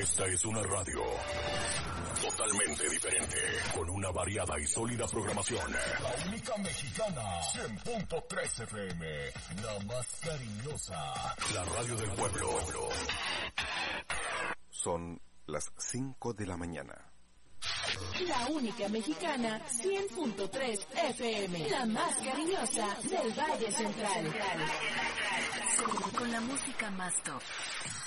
Esta es una radio totalmente diferente, con una variada y sólida programación. La única mexicana, 100.3 FM, la más cariñosa. La radio del pueblo. Son las 5 de la mañana. La única mexicana, 100.3 FM, la más cariñosa del Valle Central. Con la música más top.